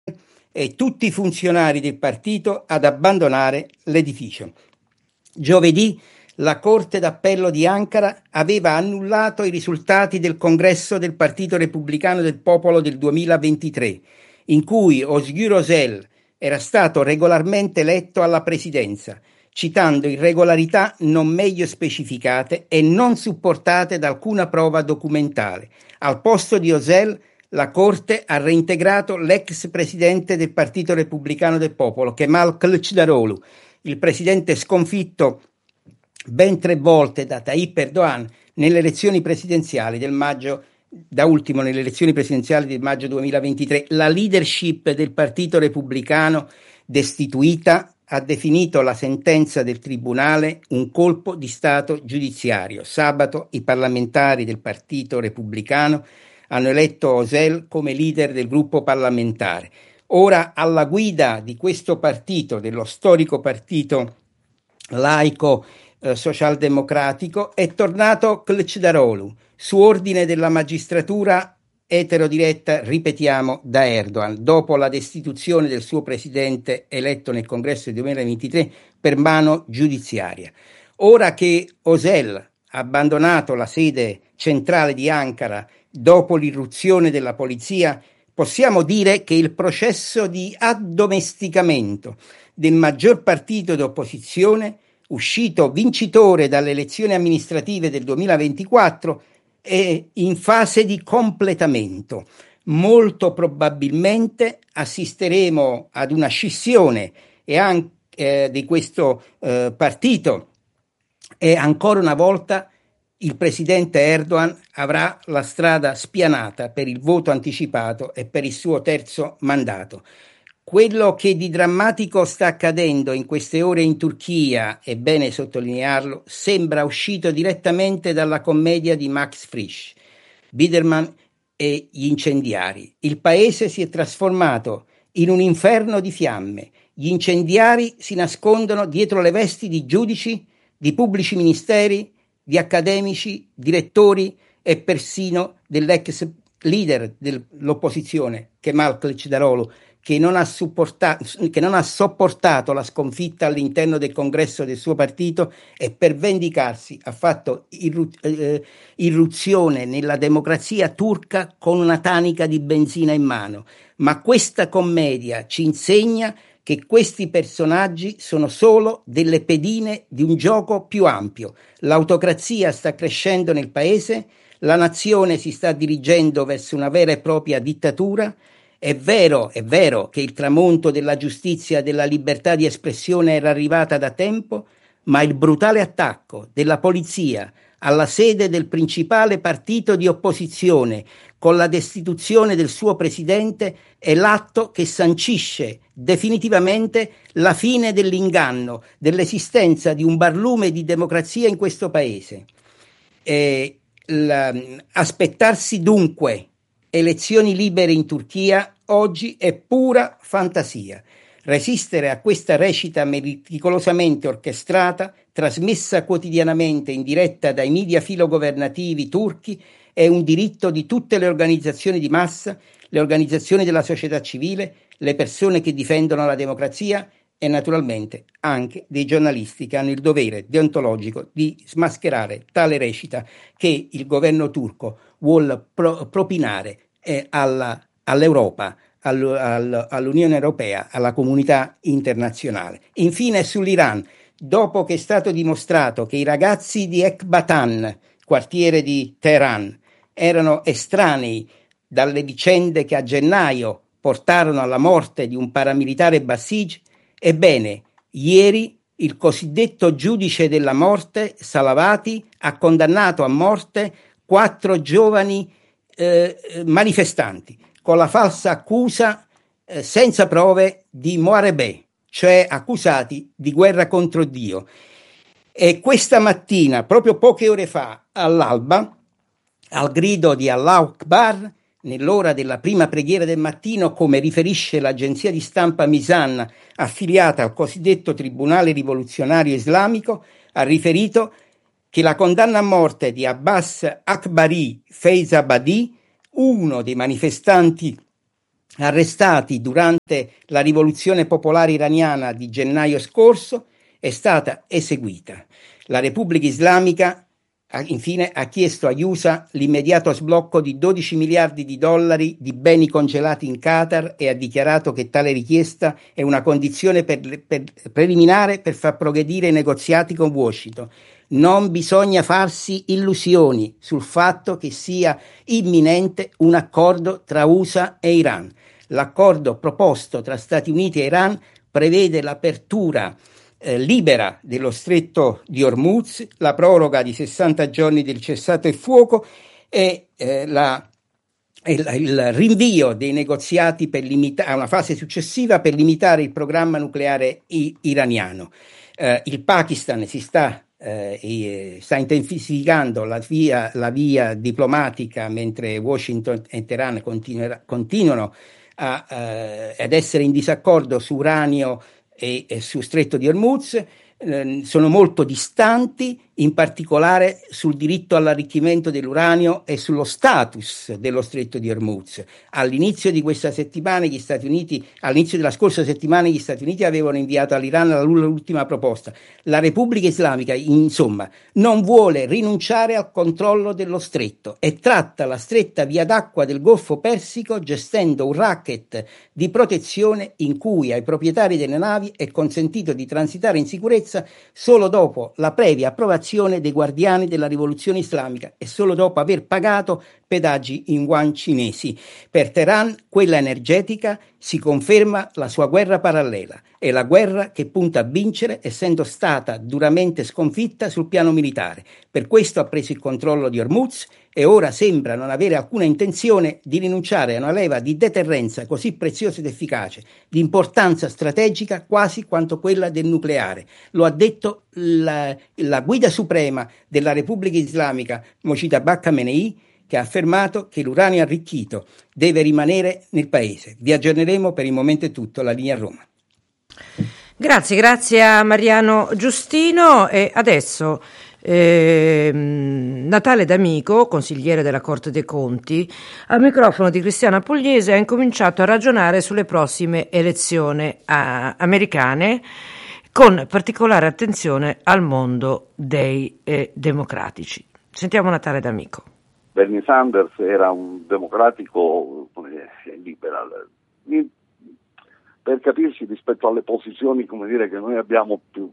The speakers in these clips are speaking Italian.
e tutti i funzionari del partito ad abbandonare l'edificio. Giovedì la Corte d'Appello di Ankara aveva annullato i risultati del congresso del Partito Repubblicano del Popolo del 2023, in cui Özgür Özel era stato regolarmente eletto alla presidenza, citando irregolarità non meglio specificate e non supportate da alcuna prova documentale. Al posto di Özel, la Corte ha reintegrato l'ex presidente del Partito Repubblicano del Popolo, Kemal Kılıçdaroğlu, il presidente sconfitto ben 3 volte da Tayyip Erdogan nelle elezioni presidenziali del maggio, da ultimo nelle elezioni presidenziali del maggio 2023. La leadership del Partito Repubblicano, destituita, ha definito la sentenza del tribunale un colpo di Stato giudiziario. Sabato i parlamentari del Partito Repubblicano hanno eletto Özel come leader del gruppo parlamentare. Ora alla guida di questo partito, dello storico partito laico socialdemocratico, è tornato Kılıçdaroğlu su ordine della magistratura eterodiretta, ripetiamo, da Erdogan, dopo la destituzione del suo presidente eletto nel congresso del 2023 per mano giudiziaria. Ora che Özel ha abbandonato la sede centrale di Ankara dopo l'irruzione della polizia, possiamo dire che il processo di addomesticamento del maggior partito d'opposizione, uscito vincitore dalle elezioni amministrative del 2024, è in fase di completamento. Molto probabilmente assisteremo ad una scissione e anche di questo partito, e ancora una volta il presidente Erdogan avrà la strada spianata per il voto anticipato e per il suo terzo mandato. Quello che di drammatico sta accadendo in queste ore in Turchia, è bene sottolinearlo, sembra uscito direttamente dalla commedia di Max Frisch, Biderman e gli incendiari. Il paese si è trasformato in un inferno di fiamme. Gli incendiari si nascondono dietro le vesti di giudici, di pubblici ministeri, di accademici, direttori e persino dell'ex leader dell'opposizione, Kemal Kılıçdaroğlu, che non ha sopportato la sconfitta all'interno del congresso del suo partito e per vendicarsi ha fatto irruzione nella democrazia turca con una tanica di benzina in mano. Ma questa commedia ci insegna che questi personaggi sono solo delle pedine di un gioco più ampio. L'autocrazia sta crescendo nel paese, la nazione si sta dirigendo verso una vera e propria dittatura. È vero che il tramonto della giustizia e della libertà di espressione era arrivata da tempo, ma il brutale attacco della polizia alla sede del principale partito di opposizione con la destituzione del suo presidente è l'atto che sancisce definitivamente la fine dell'inganno, dell'esistenza di un barlume di democrazia in questo paese. Aspettarsi dunque elezioni libere in Turchia oggi è pura fantasia. Resistere a questa recita meticolosamente orchestrata, trasmessa quotidianamente in diretta dai media filogovernativi turchi, è un diritto di tutte le organizzazioni di massa, le organizzazioni della società civile, le persone che difendono la democrazia e naturalmente anche dei giornalisti che hanno il dovere deontologico di smascherare tale recita che il governo turco vuol propinare all'Europa, all'Unione Europea, alla comunità internazionale. Infine sull'Iran, dopo che è stato dimostrato che i ragazzi di Ekbatan, quartiere di Teheran, erano estranei dalle vicende che a gennaio portarono alla morte di un paramilitare Basij, ebbene, ieri il cosiddetto giudice della morte, Salavati, ha condannato a morte 4 giovani manifestanti con la falsa accusa senza prove di Muharebe, cioè accusati di guerra contro Dio. E questa mattina, proprio poche ore fa, all'alba, al grido di Allahu Akbar, nell'ora della prima preghiera del mattino, come riferisce l'agenzia di stampa Misan, affiliata al cosiddetto Tribunale Rivoluzionario Islamico, ha riferito che la condanna a morte di Abbas Akbari Feizabadi, uno dei manifestanti arrestati durante la rivoluzione popolare iraniana di gennaio scorso, è stata eseguita. La Repubblica Islamica infine ha chiesto agli USA l'immediato sblocco di 12 miliardi di dollari di beni congelati in Qatar e ha dichiarato che tale richiesta è una condizione preliminare per far progredire i negoziati con Washington. Non bisogna farsi illusioni sul fatto che sia imminente un accordo tra USA e Iran. L'accordo proposto tra Stati Uniti e Iran prevede l'apertura libera dello stretto di Hormuz, la proroga di 60 giorni del cessate il fuoco e il rinvio dei negoziati a una fase successiva per limitare il programma nucleare iraniano. Il Pakistan sta intensificando la via diplomatica, mentre Washington e Teheran continuano ad essere in disaccordo su uranio e su Stretto di Hormuz. Sono molto distanti, in particolare sul diritto all'arricchimento dell'uranio e sullo status dello Stretto di Hormuz. All'inizio della scorsa settimana gli Stati Uniti avevano inviato all'Iran l'ultima proposta. La Repubblica Islamica, insomma, non vuole rinunciare al controllo dello stretto e tratta la stretta via d'acqua del Golfo Persico gestendo un racket di protezione in cui ai proprietari delle navi è consentito di transitare in sicurezza solo dopo la previa approvazione dei guardiani della rivoluzione islamica e solo dopo aver pagato pedaggi in yuan cinesi. Per Teheran, quella energetica, si conferma la sua guerra parallela. È la guerra che punta a vincere, essendo stata duramente sconfitta sul piano militare. Per questo ha preso il controllo di Hormuz e ora sembra non avere alcuna intenzione di rinunciare a una leva di deterrenza così preziosa ed efficace, di importanza strategica quasi quanto quella del nucleare. Lo ha detto la guida suprema della Repubblica Islamica, Mojtaba Khamenei, che ha affermato che l'uranio arricchito deve rimanere nel paese. Vi aggiorneremo, per il momento è tutto, la linea a Roma. Grazie a Mariano Giustino. E adesso Natale D'Amico, consigliere della Corte dei Conti, al microfono di Cristiana Pugliese ha incominciato a ragionare sulle prossime elezioni americane, con particolare attenzione al mondo dei democratici. Sentiamo Natale D'Amico. Bernie Sanders era un democratico liberal. Per capirci, rispetto alle posizioni che noi abbiamo più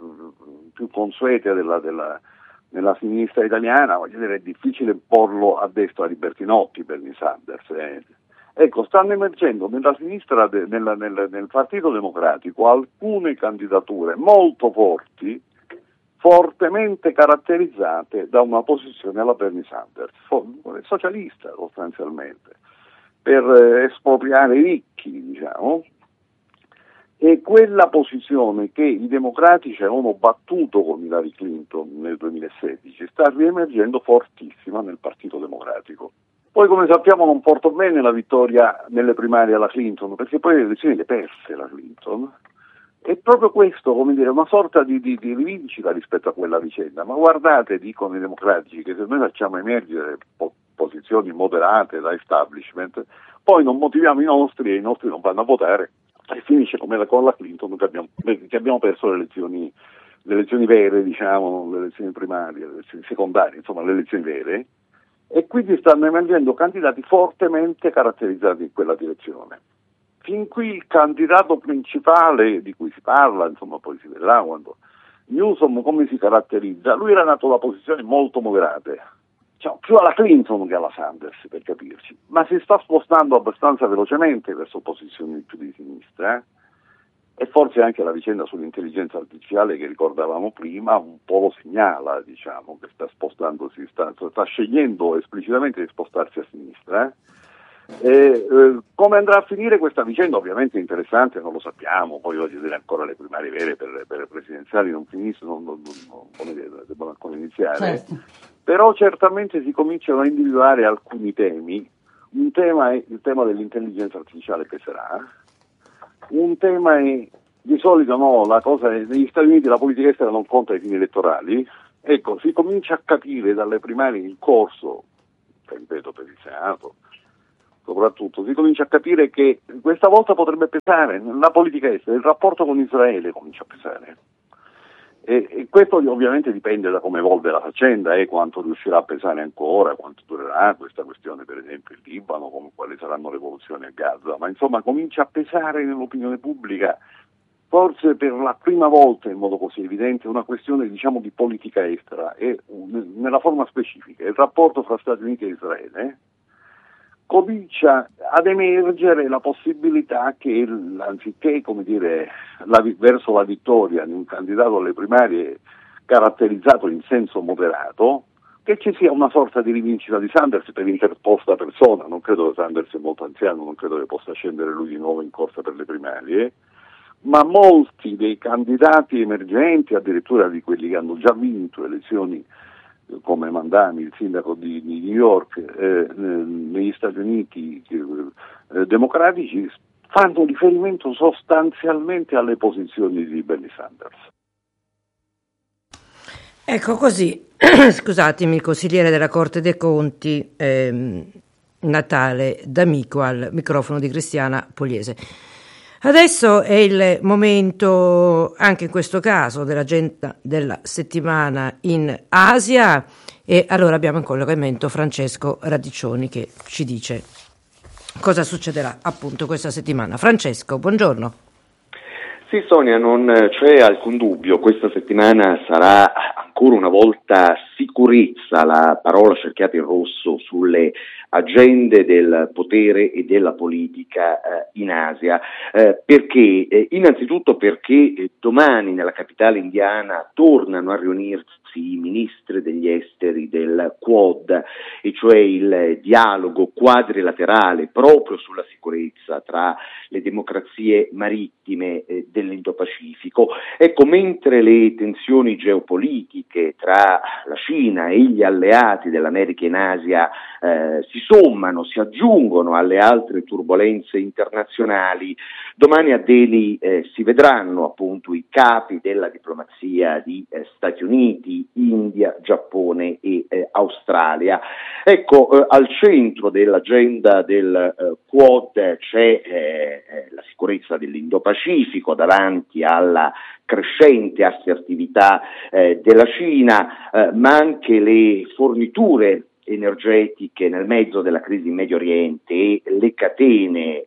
consuete nella sinistra italiana, è difficile porlo a destra di Bertinotti, Bernie Sanders. Ecco, stanno emergendo nella sinistra, nel Partito Democratico, alcune candidature molto fortemente caratterizzate da una posizione alla Bernie Sanders, socialista sostanzialmente, per espropriare i ricchi, diciamo. E quella posizione che i democratici avevano battuto con Hillary Clinton nel 2016 sta riemergendo fortissima nel Partito Democratico. Poi, come sappiamo, non portò bene la vittoria nelle primarie alla Clinton, perché poi le elezioni le perse la Clinton. È proprio questo, una sorta di rivincita rispetto a quella vicenda. Ma guardate, dicono i democratici, che se noi facciamo emergere posizioni moderate da establishment, poi non motiviamo i nostri e i nostri non vanno a votare, e finisce come con la Clinton che abbiamo perso le elezioni vere, diciamo, le elezioni primarie, le elezioni secondarie, insomma le elezioni vere, e quindi stanno emergendo candidati fortemente caratterizzati in quella direzione. Fin qui il candidato principale di cui si parla, insomma poi si vedrà quando, Newsom, come si caratterizza? Lui era nato da posizioni molto moderate, più alla Clinton che alla Sanders, per capirci, ma si sta spostando abbastanza velocemente verso posizioni più di sinistra, e forse anche la vicenda sull'intelligenza artificiale che ricordavamo prima un po' lo segnala, diciamo, che sta spostandosi, sta scegliendo esplicitamente di spostarsi a sinistra. Come andrà a finire questa vicenda? Ovviamente è interessante, non lo sappiamo, poi voglio dire ancora le primarie vere per le presidenziali non finiscono, devono ancora iniziare, certo. Però certamente si cominciano a individuare alcuni temi. Un tema è il tema dell'intelligenza artificiale, che sarà un tema è, di solito la cosa è, negli Stati Uniti la politica estera non conta ai fini elettorali. Ecco, si comincia a capire dalle primarie in corso, ripeto, per il Senato, soprattutto, si comincia a capire che questa volta potrebbe pesare la politica estera, il rapporto con Israele comincia a pesare. E questo ovviamente dipende da come evolve la faccenda e quanto riuscirà a pesare ancora, quanto durerà questa questione, per esempio il Libano, quali saranno le evoluzioni a Gaza, ma insomma comincia a pesare nell'opinione pubblica, forse per la prima volta in modo così evidente, una questione diciamo di politica estera e nella forma specifica, il rapporto fra Stati Uniti e Israele. Comincia ad emergere la possibilità che, anziché, come dire, verso la vittoria di un candidato alle primarie caratterizzato in senso moderato, che ci sia una sorta di rivincita di Sanders per interposta persona. Non credo che Sanders sia molto anziano, non credo che possa scendere lui di nuovo in corsa per le primarie, ma molti dei candidati emergenti, addirittura di quelli che hanno già vinto elezioni come Mandani, il sindaco di New York, negli Stati Uniti democratici, fanno riferimento sostanzialmente alle posizioni di Bernie Sanders. Ecco così, scusatemi, consigliere della Corte dei Conti, Natale D'Amico al microfono di Cristiana Pugliese. Adesso è il momento, anche in questo caso, dell'agenda della settimana in Asia e allora abbiamo in collegamento Francesco Radiccioni che ci dice cosa succederà appunto questa settimana. Francesco, buongiorno. Sì Sonia, non c'è alcun dubbio, questa settimana sarà ancora una volta sicurezza la parola cerchiata in rosso sulle agende del potere e della politica in Asia, perché innanzitutto perché domani nella capitale indiana tornano a riunirsi i ministri degli esteri del Quad, e cioè il dialogo quadrilaterale proprio sulla sicurezza tra le democrazie marittime dell'Indo-Pacifico. Ecco, mentre le tensioni geopolitiche tra la Cina e gli alleati dell'America in Asia si sommano, si aggiungono alle altre turbolenze internazionali, domani a Delhi si vedranno appunto i capi della diplomazia di Stati Uniti, India, Giappone e Australia. Ecco, al centro dell'agenda del Quad c'è la sicurezza dell'Indo-Pacifico davanti alla crescente assertività della Cina, ma anche le forniture energetiche nel mezzo della crisi in Medio Oriente e le catene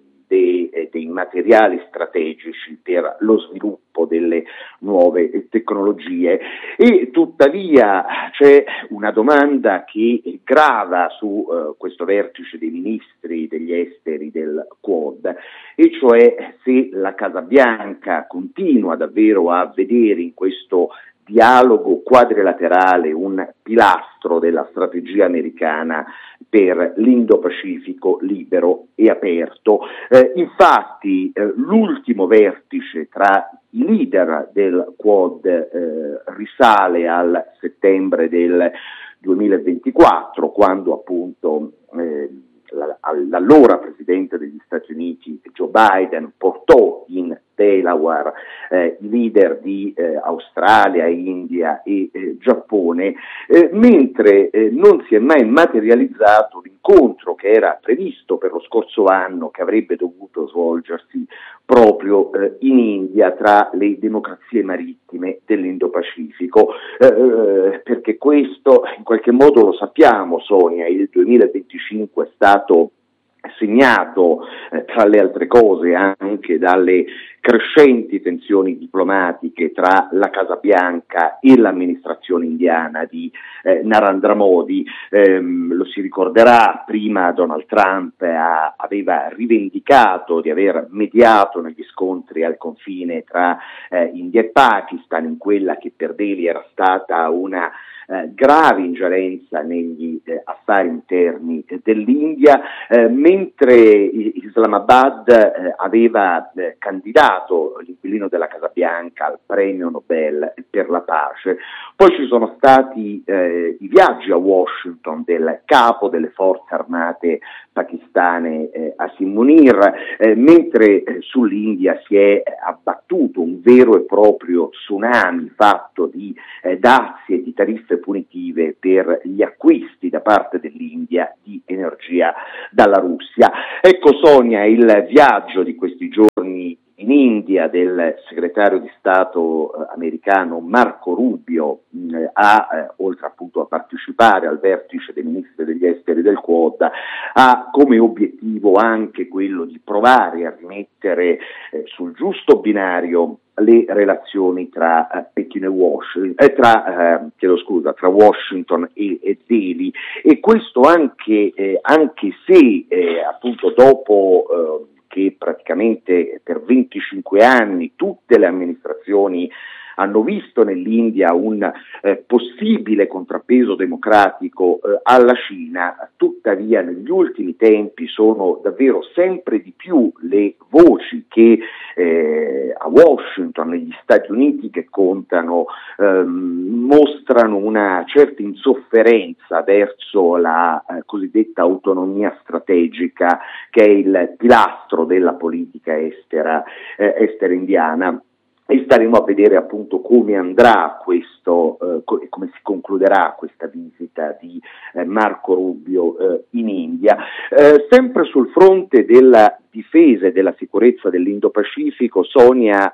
dei materiali strategici per lo sviluppo delle nuove tecnologie. E tuttavia c'è una domanda che grava su questo vertice dei ministri degli esteri del Quad, e cioè se la Casa Bianca continua davvero a vedere in questo dialogo quadrilaterale un pilastro della strategia americana per l'Indo-Pacifico libero e aperto. Infatti l'ultimo vertice tra i leader del Quad risale al settembre del 2024, quando appunto l'allora presidente degli Stati Uniti Joe Biden portò in Delaware i leader di Australia, India e Giappone, mentre non si è mai materializzato l'incontro che era previsto per lo scorso anno, che avrebbe dovuto svolgersi proprio in India tra le democrazie marittime dell'Indo-Pacifico, perché questo in qualche modo lo sappiamo, Sonia, il 2025 è stato segnato tra le altre cose anche dalle crescenti tensioni diplomatiche tra la Casa Bianca e l'amministrazione indiana di Narendra Modi. Lo si ricorderà, prima Donald Trump aveva rivendicato di aver mediato negli scontri al confine tra India e Pakistan, in quella che per Delhi era stata una grave ingerenza negli affari interni dell'India, mentre Islamabad aveva candidato l'inquilino della Casa Bianca al premio Nobel per la pace. Poi ci sono stati i viaggi a Washington del capo delle forze armate pakistane Asim Munir, mentre sull'India si è abbattuto un vero e proprio tsunami fatto di dazi e di tariffe punitive per gli acquisti da parte dell'India di energia dalla Russia. Ecco, Sonia, il viaggio di questi giorni in India del segretario di Stato americano Marco Rubio oltre appunto a partecipare al vertice dei ministri degli esteri del Quad, ha come obiettivo anche quello di provare a rimettere sul giusto binario le relazioni tra Pechino e Washington, tra Washington e Delhi, e questo anche se appunto dopo che praticamente per 25 anni tutte le amministrazioni hanno visto nell'India un possibile contrappeso democratico alla Cina, tuttavia negli ultimi tempi sono davvero sempre di più le voci che a Washington, negli Stati Uniti, che contano, mostrano una certa insofferenza verso la cosiddetta autonomia strategica, che è il pilastro della politica estera indiana. E staremo a vedere appunto come andrà come si concluderà questa visita di Marco Rubio in India. Sempre sul fronte della difesa e della sicurezza dell'Indo-Pacifico, Sonia,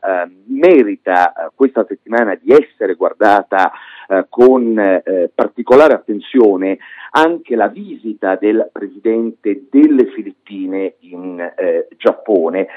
merita questa settimana di essere guardata con particolare attenzione anche la visita del presidente delle Filippine in Giappone,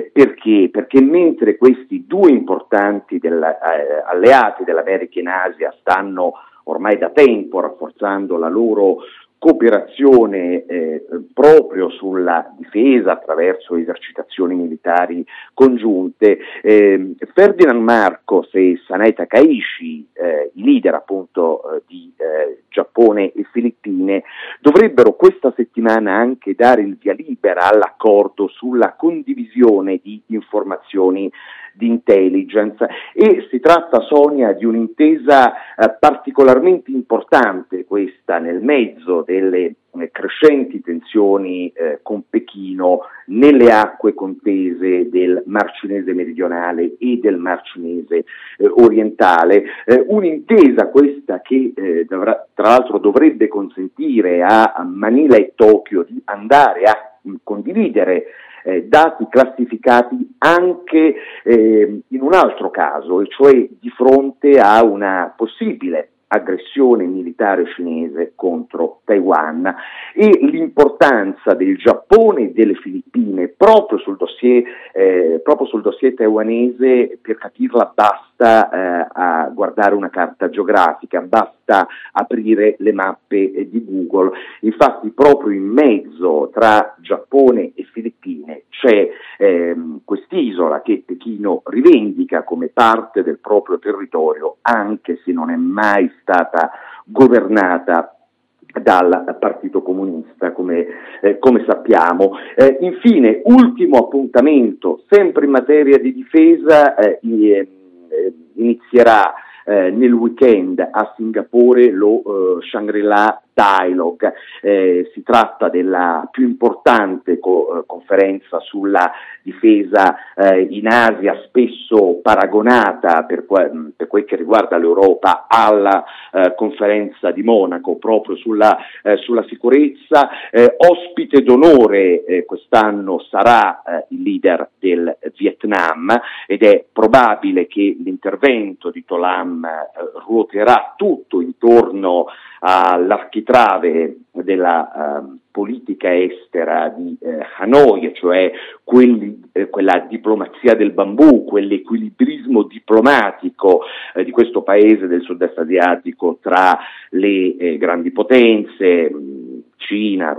perché mentre questi due importanti alleati dell'America in Asia stanno ormai da tempo rafforzando la loro cooperazione proprio sulla difesa attraverso esercitazioni militari congiunte, Ferdinand Marcos e Sanae Takaichi, i leader appunto di Giappone e Filippine, dovrebbero questa settimana anche dare il via libera all'accordo sulla condivisione di informazioni di intelligence, e si tratta, Sonia, di un'intesa particolarmente importante, questa nel mezzo delle crescenti tensioni con Pechino nelle acque contese del Mar Cinese meridionale e del Mar Cinese orientale, un'intesa questa che tra l'altro dovrebbe consentire a Manila e Tokyo di andare a condividere dati classificati anche in un altro caso, e cioè di fronte a una possibile aggressione militare cinese contro Taiwan, e l'importanza del Giappone e delle Filippine proprio sul dossier taiwanese. Per capirla basta a guardare una carta geografica, basta aprire le mappe di Google. Infatti proprio in mezzo tra Giappone e Filippine c'è quest'isola che Pechino rivendica come parte del proprio territorio, anche se non è mai stata governata dal Partito Comunista, come sappiamo. Infine, ultimo appuntamento, sempre in materia di difesa, inizierà nel weekend a Singapore lo Shangri-La Dialogue. Si tratta della più importante conferenza sulla difesa in Asia, spesso paragonata per quel che riguarda l'Europa alla conferenza di Monaco proprio sulla sicurezza. Ospite d'onore quest'anno sarà il leader del Vietnam, ed è probabile che l'intervento di Tholam ruoterà tutto intorno all'architrave della politica estera di Hanoi, cioè quella diplomazia del bambù, quell'equilibrismo diplomatico di questo paese del sud-est asiatico tra le grandi potenze, Cina,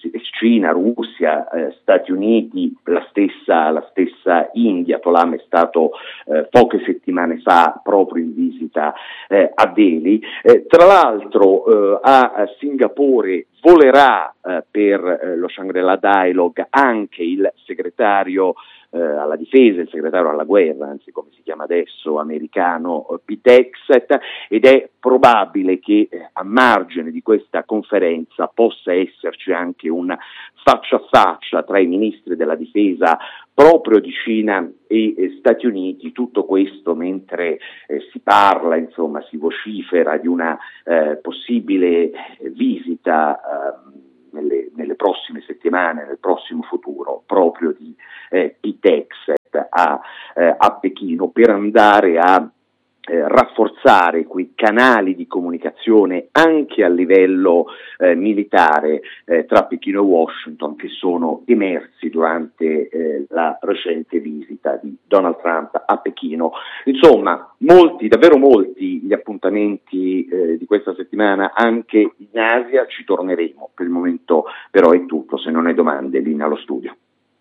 Russia, Stati Uniti, la stessa India. Tholam è stato poche settimane fa proprio in visita a Delhi. Tra l'altro a Singapore volerà per lo Shangri-La Dialogue anche il segretario alla difesa, il segretario alla guerra, anzi come si chiama adesso, americano, Pete Hegseth, ed è probabile che a margine di questa conferenza possa esserci anche un faccia a faccia tra i ministri della difesa proprio di Cina e Stati Uniti, tutto questo mentre si parla, insomma, si vocifera di una possibile visita nelle prossime settimane, nel prossimo futuro, proprio di Pete Hegseth a Pechino, per andare a rafforzare quei canali di comunicazione anche a livello militare tra Pechino e Washington, che sono emersi durante la recente visita di Donald Trump a Pechino. Insomma, davvero molti gli appuntamenti di questa settimana anche in Asia. Ci torneremo, per il momento però è tutto, se non hai domande, linea allo studio.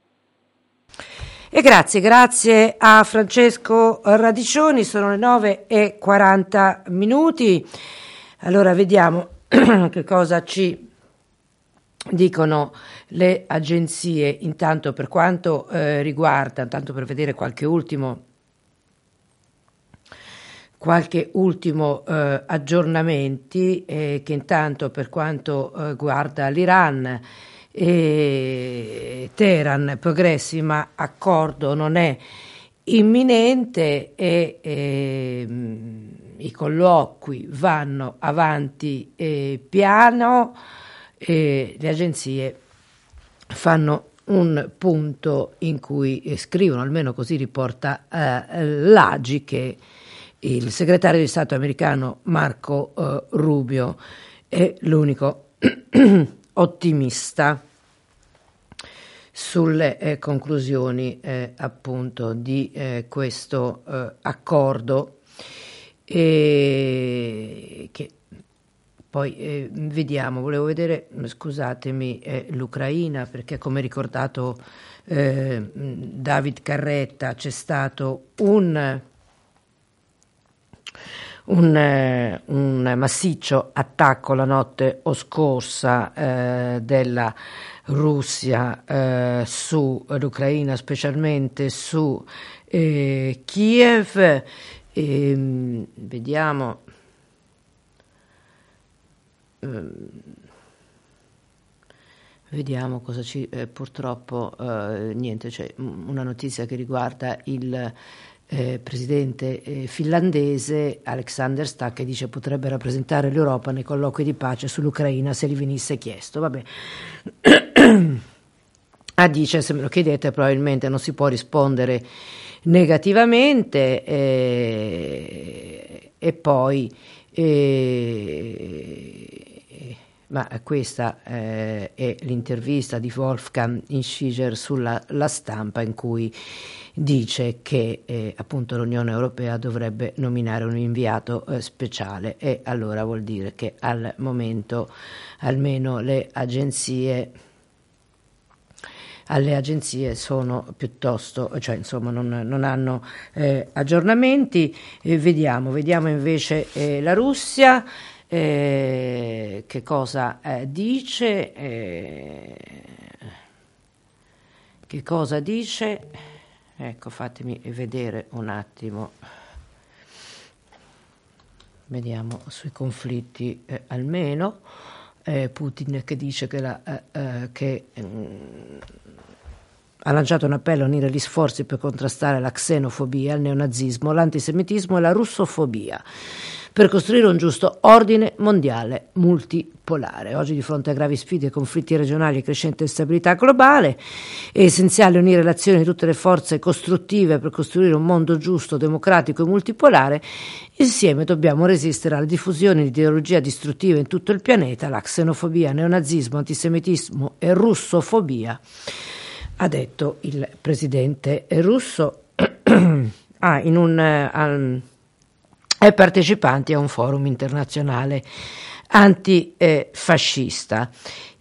E grazie a Francesco Radiccioni, sono le 9:40. Allora vediamo che cosa ci dicono le agenzie, intanto per quanto riguarda, tanto per vedere qualche ultimo aggiornamenti, che intanto per quanto riguarda l'Iran, Teheran progressi ma accordo non è imminente e i colloqui vanno avanti piano, e le agenzie fanno un punto in cui scrivono, almeno così riporta l'AGI, che il segretario di Stato americano Marco Rubio è l'unico ottimista sulle conclusioni appunto di questo accordo, che poi vediamo. Volevo vedere, scusatemi, l'Ucraina, perché come ricordato David Carretta, c'è stato un massiccio attacco la notte scorsa della Russia sull'Ucraina, specialmente su Kiev. Vediamo. Vediamo cosa ci purtroppo niente, c'è una notizia che riguarda il presidente finlandese Alexander Stubb, che dice potrebbe rappresentare l'Europa nei colloqui di pace sull'Ucraina se gli venisse chiesto. Vabbè. Dice, se me lo chiedete, probabilmente non si può rispondere negativamente, e poi ma questa è l'intervista di Wolfgang Ischinger sulla La Stampa, in cui dice che appunto l'Unione Europea dovrebbe nominare un inviato speciale, e allora vuol dire che al momento almeno alle agenzie sono piuttosto, cioè insomma non hanno aggiornamenti. Vediamo invece la Russia. Che cosa dice? Che cosa dice? Ecco, fatemi vedere un attimo. Vediamo sui conflitti almeno. Putin che dice che ha lanciato un appello a unire gli sforzi per contrastare la xenofobia, il neonazismo, l'antisemitismo e la russofobia, per costruire un giusto ordine mondiale multipolare. Oggi, di fronte a gravi sfide, conflitti regionali e crescente instabilità globale, è essenziale unire le azioni di tutte le forze costruttive per costruire un mondo giusto, democratico e multipolare. Insieme dobbiamo resistere alla diffusione di ideologia distruttiva in tutto il pianeta, la xenofobia, neonazismo, antisemitismo e russofobia, ha detto il presidente russo ai partecipanti a un forum internazionale antifascista.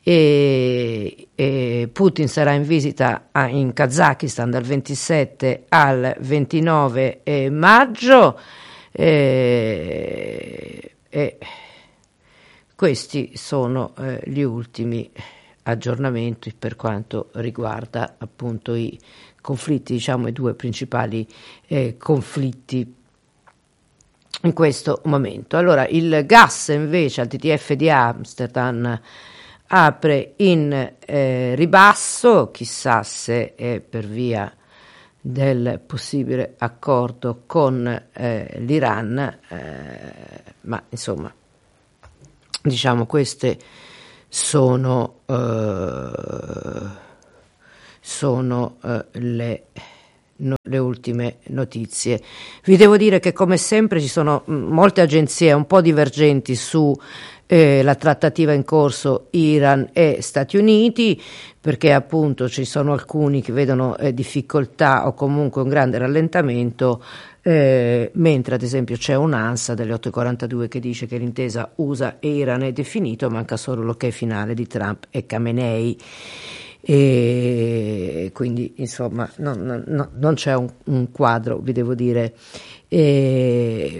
Putin sarà in visita in Kazakistan dal 27 al 29 maggio. Questi sono gli ultimi aggiornamenti per quanto riguarda appunto i conflitti, diciamo i due principali conflitti in questo momento. Allora, il gas invece al TTF di Amsterdam apre in ribasso, chissà se è per via del possibile accordo con l'Iran, ma insomma, diciamo queste sono le ultime notizie. Vi devo dire che come sempre ci sono molte agenzie un po' divergenti su la trattativa in corso Iran e Stati Uniti, perché appunto ci sono alcuni che vedono difficoltà o comunque un grande rallentamento, mentre ad esempio c'è un'ANSA delle 8:42 che dice che l'intesa USA e Iran è definito, manca solo l'ok finale di Trump e Khamenei. E quindi insomma non c'è un quadro, vi devo dire, un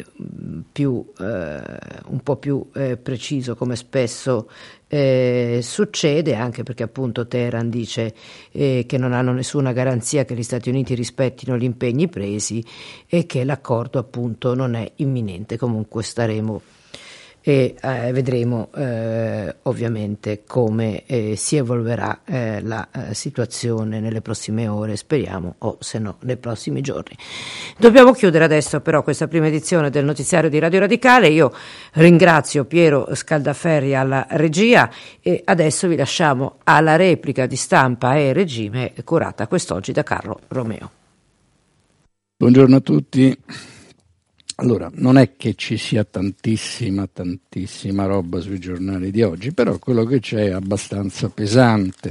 po' più preciso, come spesso succede, anche perché appunto Teheran dice che non hanno nessuna garanzia che gli Stati Uniti rispettino gli impegni presi e che l'accordo appunto non è imminente. Comunque staremo e vedremo ovviamente come si evolverà la situazione nelle prossime ore, speriamo, o se no nei prossimi giorni. Dobbiamo chiudere adesso però questa prima edizione del notiziario di Radio Radicale. Io ringrazio Piero Scaldaferri alla regia e adesso vi lasciamo alla replica di Stampa e Regime curata quest'oggi da Carlo Romeo. Buongiorno a tutti. Allora, non è che ci sia tantissima roba sui giornali di oggi, però quello che c'è è abbastanza pesante.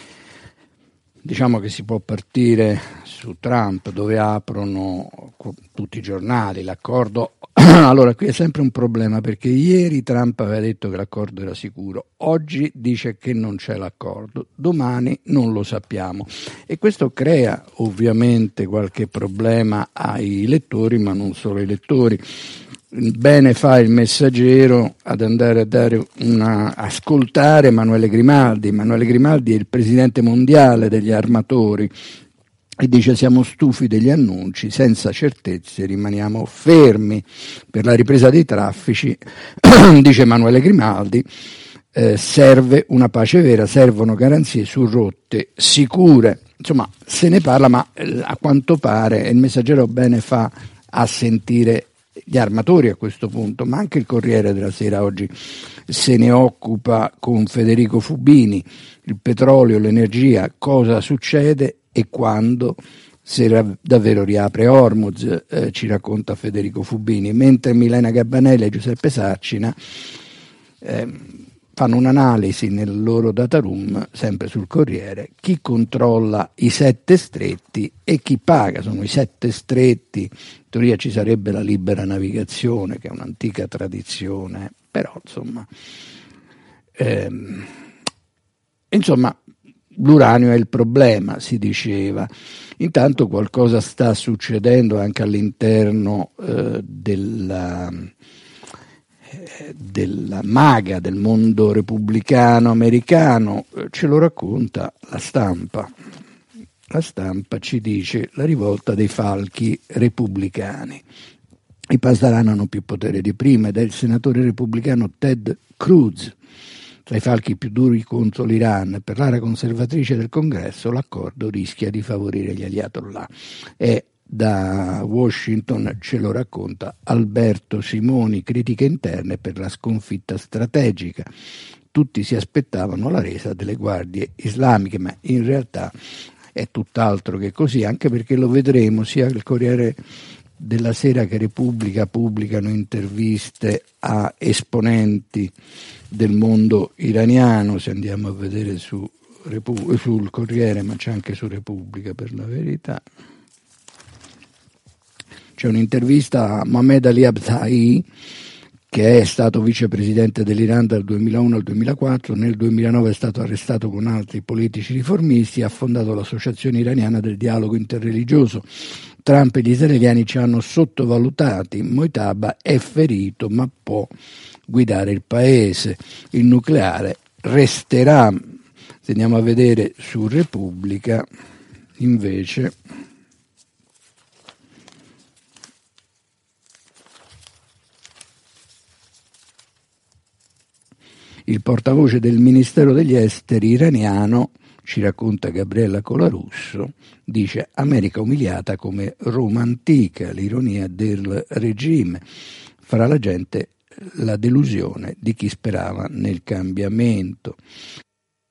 Diciamo che si può partire su Trump, dove aprono tutti i giornali l'accordo. Allora, qui è sempre un problema, perché ieri Trump aveva detto che l'accordo era sicuro, oggi dice che non c'è l'accordo, domani non lo sappiamo, e questo crea ovviamente qualche problema ai lettori, ma non solo ai lettori. Bene fa il Messaggero ad andare a dare ascoltare Emanuele Grimaldi. Emanuele Grimaldi è il presidente mondiale degli armatori e dice: siamo stufi degli annunci, senza certezze rimaniamo fermi. Per la ripresa dei traffici, dice Emanuele Grimaldi, serve una pace vera, servono garanzie su rotte sicure. Insomma, se ne parla, ma a quanto pare il Messaggero bene fa a sentire gli armatori a questo punto, ma anche il Corriere della Sera oggi se ne occupa con Federico Fubini. Il petrolio, l'energia, cosa succede e quando, se davvero riapre Hormuz, ci racconta Federico Fubini, mentre Milena Gabbanelli e Giuseppe Saccina fanno un'analisi nel loro data room, sempre sul Corriere, chi controlla i 7 stretti e chi paga. Sono i 7 stretti, in teoria ci sarebbe la libera navigazione, che è un'antica tradizione, però insomma l'uranio è il problema, si diceva. Intanto qualcosa sta succedendo anche all'interno della MAGA, del mondo repubblicano americano, ce lo racconta la Stampa. La Stampa ci dice: la rivolta dei falchi repubblicani. I Pasdaran hanno più potere di prima ed è il senatore repubblicano Ted Cruz tra i falchi più duri contro l'Iran. Per l'area conservatrice del Congresso l'accordo rischia di favorire gli ayatollah. E da Washington ce lo racconta Alberto Simoni, critiche interne per la sconfitta strategica. Tutti si aspettavano la resa delle guardie islamiche, ma in realtà è tutt'altro che così, anche perché lo vedremo, sia il Corriere della Sera che Repubblica pubblicano interviste a esponenti del mondo iraniano. Se andiamo a vedere sul Corriere, ma c'è anche su Repubblica per la verità, c'è un'intervista a Mohammed Ali Abtahi, che è stato vicepresidente dell'Iran dal 2001 al 2004, nel 2009 è stato arrestato con altri politici riformisti, ha fondato l'Associazione Iraniana del Dialogo Interreligioso. Trump e gli israeliani ci hanno sottovalutati, Mojtaba è ferito ma può guidare il paese, il nucleare resterà. Se andiamo a vedere su Repubblica, invece il portavoce del Ministero degli Esteri iraniano, ci racconta Gabriella Colarusso, dice: America umiliata come Roma antica, l'ironia del regime. Fra la gente la delusione di chi sperava nel cambiamento.